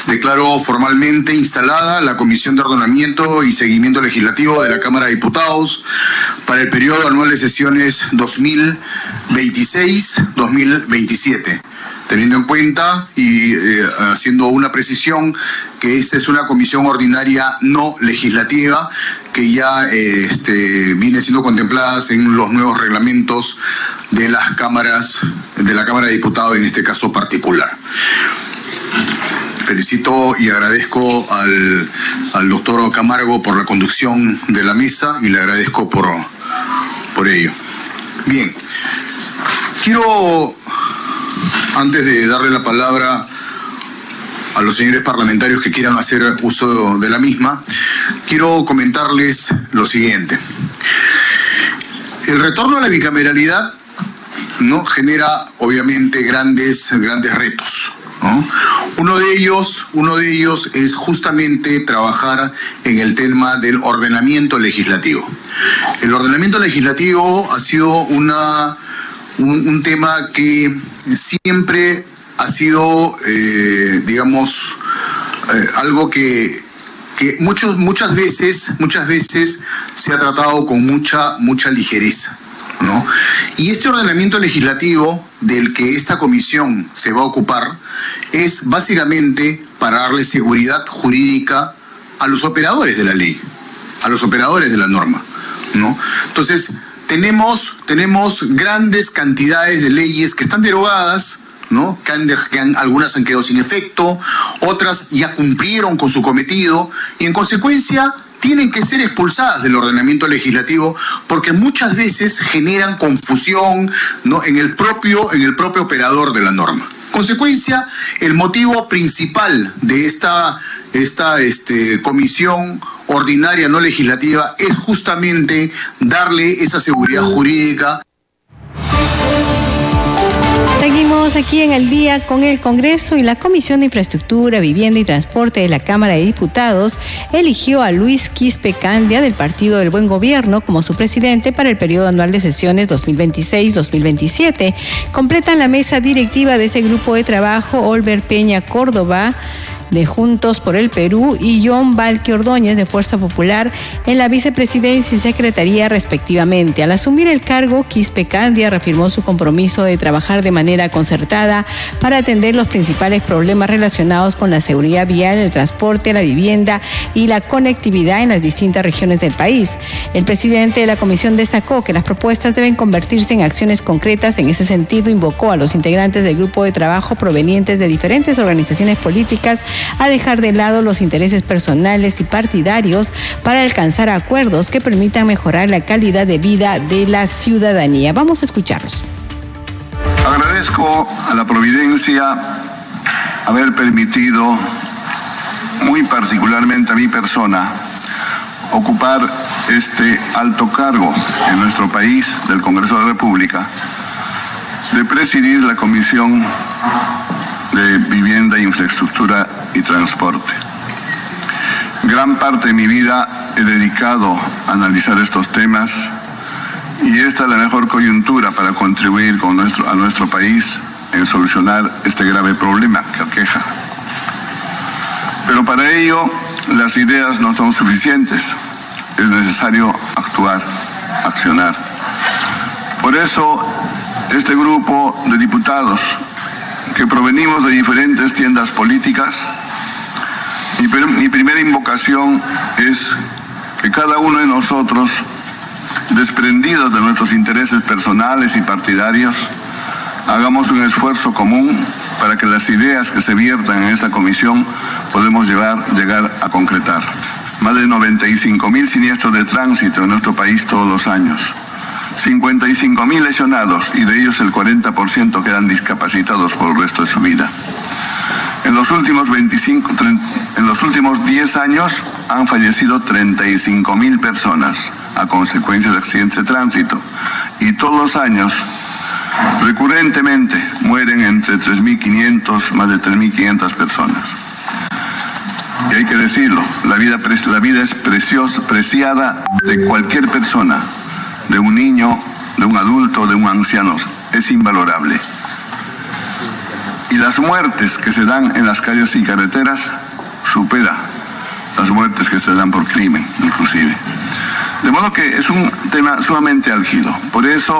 Declaro formalmente instalada la Comisión de Ordenamiento y Seguimiento Legislativo de la Cámara de Diputados para el periodo anual de sesiones 2026-2027. Teniendo en cuenta y haciendo una precisión que esta es una comisión ordinaria no legislativa que ya viene siendo contemplada en los nuevos reglamentos de las cámaras, de la Cámara de Diputados en este caso particular. Felicito y agradezco al doctor Camargo por la conducción de la mesa y le agradezco por ello. Bien, quiero, antes de darle la palabra a los señores parlamentarios que quieran hacer uso de la misma, quiero comentarles lo siguiente. El retorno a la bicameralidad no genera, obviamente, grandes retos, ¿no? Uno de ellos es justamente trabajar en el tema del ordenamiento legislativo. El ordenamiento legislativo ha sido un tema que siempre ha sido, algo que muchas veces se ha tratado con mucha ligereza, ¿no? Y este ordenamiento legislativo del que esta comisión se va a ocupar es básicamente para darle seguridad jurídica a los operadores de la ley, a los operadores de la norma, ¿no? Entonces, tenemos grandes cantidades de leyes que están derogadas, ¿no? Algunas han quedado sin efecto, otras ya cumplieron con su cometido y en consecuencia tienen que ser expulsadas del ordenamiento legislativo porque muchas veces generan confusión, ¿no? en el propio operador de la norma. Consecuencia, el motivo principal de esta comisión ordinaria no legislativa es justamente darle esa seguridad jurídica. Seguimos aquí en El Día con el Congreso y la Comisión de Infraestructura, Vivienda y Transporte de la Cámara de Diputados eligió a Luis Quispe Candia del Partido del Buen Gobierno como su presidente para el periodo anual de sesiones 2026-2027. Completan la mesa directiva de ese grupo de trabajo Olver Peña Córdoba de Juntos por el Perú y John Valque Ordóñez de Fuerza Popular en la vicepresidencia y secretaría respectivamente. Al asumir el cargo, Quispe Candia reafirmó su compromiso de trabajar de manera concertada para atender los principales problemas relacionados con la seguridad vial, el transporte, la vivienda y la conectividad en las distintas regiones del país. El presidente de la comisión destacó que las propuestas deben convertirse en acciones concretas. En ese sentido, invocó a los integrantes del grupo de trabajo provenientes de diferentes organizaciones políticas a dejar de lado los intereses personales y partidarios para alcanzar acuerdos que permitan mejorar la calidad de vida de la ciudadanía. Vamos a escucharlos. Agradezco a la Providencia haber permitido, muy particularmente a mi persona, ocupar este alto cargo en nuestro país del Congreso de la República, de presidir la Comisión de Vivienda, Infraestructura y Transporte. Gran parte de mi vida he dedicado a analizar estos temas y esta es la mejor coyuntura para contribuir a nuestro país en solucionar este grave problema que aqueja. Pero para ello las ideas no son suficientes, es necesario actuar, accionar. Por eso este grupo de diputados que provenimos de diferentes tiendas políticas, mi primera invocación es que cada uno de nosotros, desprendidos de nuestros intereses personales y partidarios, hagamos un esfuerzo común para que las ideas que se viertan en esta comisión podamos llegar a concretar. Más de 95.000 siniestros de tránsito en nuestro país todos los años. 55.000 lesionados y de ellos el 40% quedan discapacitados por el resto de su vida. En los últimos 10 años han fallecido 35.000 personas a consecuencia de accidentes de tránsito y todos los años recurrentemente mueren entre 3.500, más de 3.500 personas. Y hay que decirlo, la vida es preciada de cualquier persona, de un niño, de un adulto, de un anciano, es invalorable. Y las muertes que se dan en las calles y carreteras supera las muertes que se dan por crimen, inclusive. De modo que es un tema sumamente álgido. Por eso